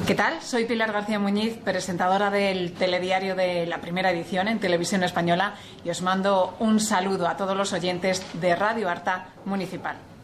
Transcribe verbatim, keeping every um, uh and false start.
¿Qué tal? Soy Pilar García Muñiz, presentadora del telediario de la Primera Edición en Televisión Española, y os mando un saludo a todos los oyentes de Radio Arta Municipal.